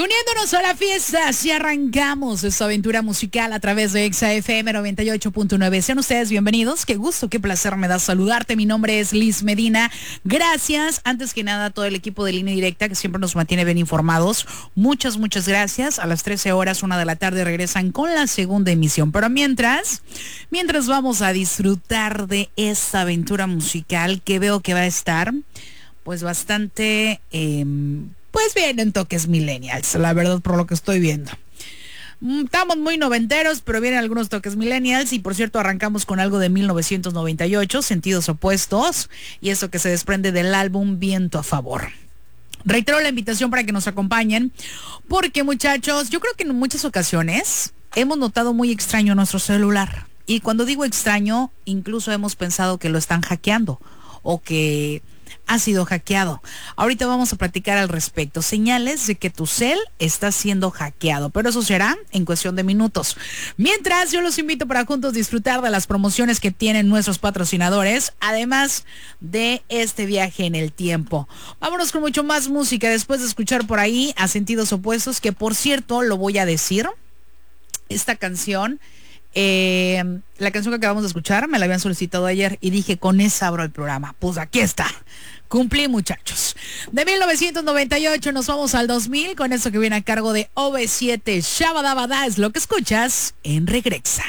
uniéndonos a la fiesta, si arrancamos esta aventura musical a través de Exa FM 98.9. Sean ustedes bienvenidos. Qué gusto, qué placer me da saludarte. Mi nombre es Liz Medina. Gracias, antes que nada, a todo el equipo de Línea Directa que siempre nos mantiene bien informados. Muchas gracias. A las 13 horas, 1 de la tarde, regresan con la segunda emisión. Pero mientras vamos a disfrutar de esta aventura musical que veo que va a estar, pues bastante... pues bien en toques millennials, la verdad, por lo que estoy viendo. Estamos muy noventeros, pero vienen algunos toques millennials. Y por cierto, arrancamos con algo de 1998, Sentidos Opuestos, y eso que se desprende del álbum Viento a Favor. Reitero la invitación para que nos acompañen, porque muchachos, yo creo que en muchas ocasiones hemos notado muy extraño nuestro celular. Y cuando digo extraño, incluso hemos pensado que lo están hackeando o que ha sido hackeado. Ahorita vamos a platicar al respecto. Señales de que tu cel está siendo hackeado, pero eso será en cuestión de minutos. Mientras, yo los invito para juntos disfrutar de las promociones que tienen nuestros patrocinadores, además de este viaje en el tiempo. Vámonos con mucho más música después de escuchar por ahí a Sentidos Opuestos, que por cierto, lo voy a decir, esta canción... la canción que acabamos de escuchar me la habían solicitado ayer y dije, con esa abro el programa. Pues aquí está, cumplí, muchachos. De 1998 nos vamos al 2000 con eso que viene a cargo de OV7. Shabadabada es lo que escuchas en Regrexa.